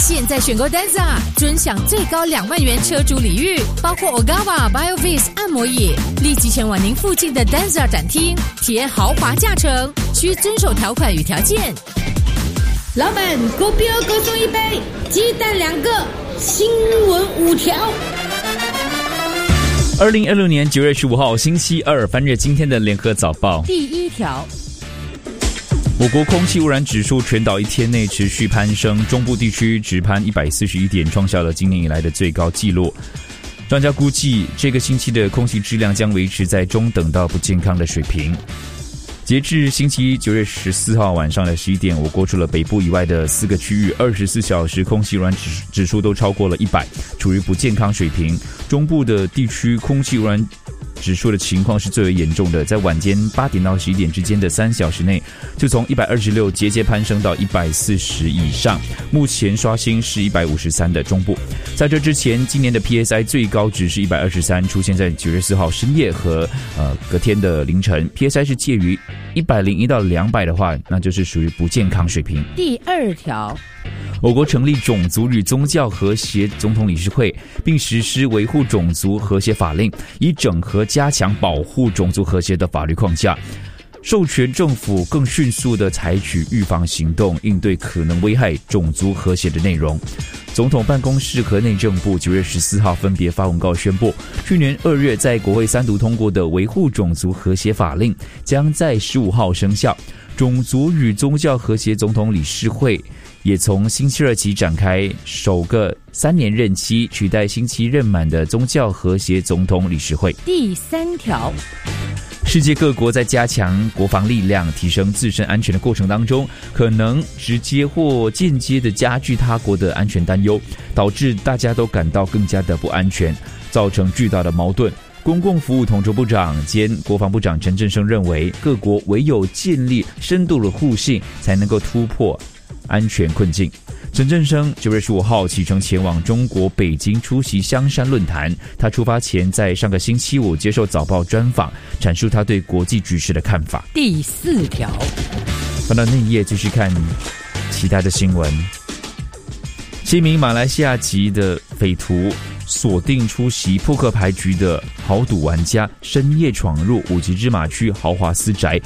现在选购 Denza， 尊享最高2万元车主礼遇，包括 Ogawa BioVis 按摩椅，立即前往您附近的 Denza 展厅，体验豪华驾乘，需遵守条款与条件。 老板，狗标各送1杯，鸡蛋2个，新闻5条。 2026年9月15号星期二，翻阅今天的联合早报。 第1条， 我国空气污染指数全岛1天内持续攀升，中部地区直攀141点，创下了今年以来的最高纪录。专家估计，这个星期的空气质量将维持在中等到不健康的水平。截至星期9月14号晚上的11点，我国除了北部以外的4个区域24小时空气污染指数都超过了100，处于不健康水平。中部的地区空气污染指数的情况是最为严重的，在晚间8点到11点之间的3小时内，就从126节节攀升到140以上。目前刷新是153的中部。在这之前，今年的 PSI 最高值是123，出现在9月4号深夜和隔天的凌晨。PSI 是介于101到200的话，那就是属于不健康水平。 第2条， 我国成立种族与宗教和谐总统理事会，并实施维护种族和谐法令，以整合加强保护种族和谐的法律框架，授权政府更迅速地采取预防行动，应对可能危害种族和谐的内容。总统办公室和内政部9月14号分别发文告宣布，去年2月在国会3读通过的维护种族和谐法令将在15号生效。种族与宗教和谐总统理事会也从星期二起展开首个3年任期，取代星期任满的宗教和谐总统理事会。 第3条， 世界各国在加强国防力量、提升自身安全的过程当中，可能直接或间接的加剧他国的安全担忧，导致大家都感到更加的不安全，造成巨大的矛盾。公共服务统筹部长兼国防部长陈振声认为，各国唯有建立深度的互信，才能够突破安全困境。陈振声9月15号启程前往中国北京出席香山论坛。他出发前在上个星期五接受早报专访，阐述他对国际局势的看法。 第4条， 翻到内页继续看其他的新闻。7名马来西亚籍的匪徒锁定出席扑克牌局的豪赌玩家，深夜闯入5级芝麻区豪华私宅，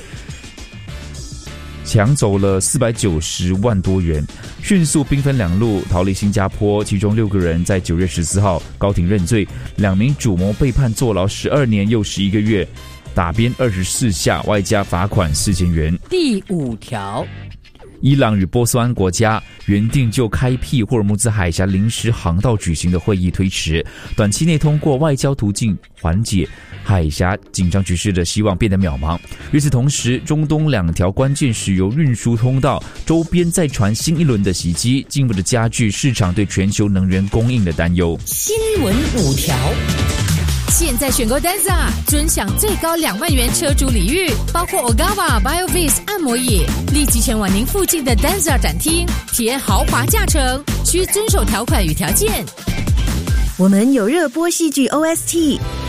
抢走了490万多元，迅速兵分2路逃离新加坡。其中6个人在9月14号高庭认罪，2名主谋被判坐牢12年又11个月，打鞭24下，外加罚款4000元。 第5条， 伊朗与波斯湾国家原定就开辟霍尔木兹海峡临时航道举行的会议推迟，短期内通过外交途径缓解海峡紧张局势的希望变得渺茫。与此同时，中东2条关键石油运输通道周边再传新一轮的袭击，进一步的加剧市场对全球能源供应的担忧。 新闻5条，现在选购 Denza， 尊享最高2万元车主礼遇，包括 Ogawa BioVis 按摩椅，立即前往您附近的 Denza 展厅，体验豪华驾乘，需遵守条款与条件。 我们有热播戏剧 OST，